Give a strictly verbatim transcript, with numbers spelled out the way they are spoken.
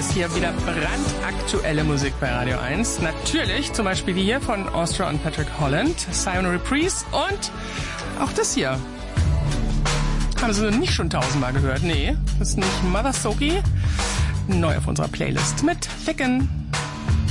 es hier wieder brandaktuelle Musik bei Radio eins. Natürlich zum Beispiel die hier von Austria und Patrick Holland, Sayonara Reprise und auch das hier. Haben Sie nicht schon tausendmal gehört? Nee, das ist nicht Mother Soki. Neu auf unserer Playlist mit Ficken.